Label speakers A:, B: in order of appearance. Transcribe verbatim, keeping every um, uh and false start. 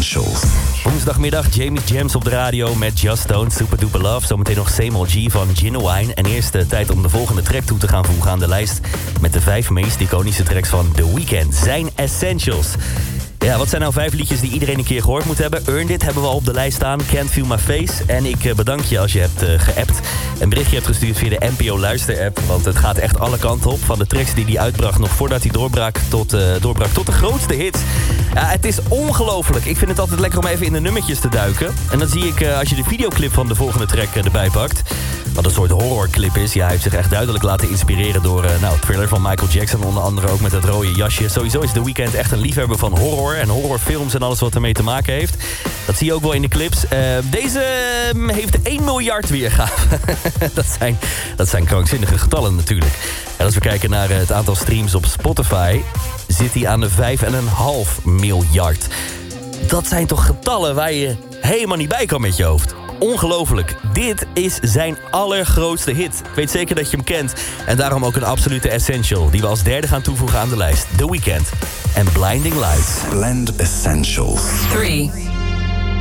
A: Essentials.
B: Woensdagmiddag Jamie's Jams op de radio met Just Don't Super Duper Love. Zometeen nog Same Old G van Genuine. En eerst uh, tijd om de volgende track toe te gaan voegen aan de lijst met de vijf meest iconische tracks van The Weeknd. Zijn Essentials. Ja, wat zijn nou vijf liedjes die iedereen een keer gehoord moet hebben? Earned It hebben we al op de lijst staan. Can't Feel My Face. En ik uh, bedank je als je hebt uh, geappt. Een berichtje hebt gestuurd via de N P O Luister-app. Want het gaat echt alle kanten op. Van de tracks die hij uitbracht nog voordat hij doorbrak tot, uh, doorbrak tot de grootste hits. Ja, het is ongelooflijk. Ik vind het altijd lekker om even in de nummertjes te duiken. En dan zie ik, uh, als je de videoclip van de volgende track uh, erbij pakt... wat een soort horrorclip is. Ja, hij heeft zich echt duidelijk laten inspireren door uh, nou, Thriller van Michael Jackson. Onder andere ook met dat rode jasje. Sowieso is The Weeknd echt een liefhebber van horror en horrorfilms en alles wat ermee te maken heeft. Dat zie je ook wel in de clips. Uh, deze uh, heeft één miljard weergave. dat, zijn, dat zijn krankzinnige getallen natuurlijk. En als we kijken naar uh, het aantal streams op Spotify... zit hij aan de vijf komma vijf miljard. Dat zijn toch getallen waar je helemaal niet bij kan met je hoofd. Ongelooflijk. Dit is zijn allergrootste hit. Ik weet zeker dat je hem kent. En daarom ook een absolute essential... die we als derde gaan toevoegen aan de lijst. The Weeknd en Blinding Lights.
A: Blend Essentials.
C: three.